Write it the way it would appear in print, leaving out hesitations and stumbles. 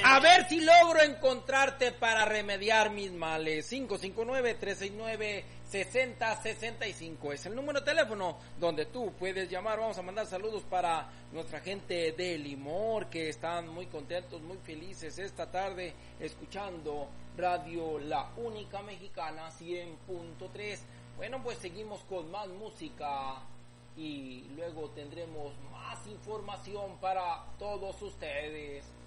A ver si logro encontrarte para remediar mis males. 559-369-6065 es el número de teléfono donde tú puedes llamar. Vamos a mandar saludos para nuestra gente de Limor, que están muy contentos, muy felices esta tarde escuchando Radio La Única Mexicana 100.3. Bueno, pues seguimos con más música y luego tendremos más información para todos ustedes.